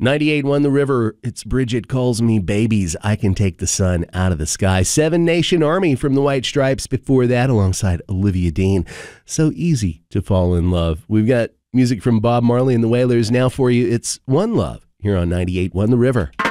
98.1 The River, it's Bridget Calls Me Babies. I Can Take the Sun Out of the Sky. Seven Nation Army from the White Stripes before that, alongside Olivia Dean. So easy to fall in love. We've got music from Bob Marley and the Wailers now for you. It's One Love here on 98.1 The River.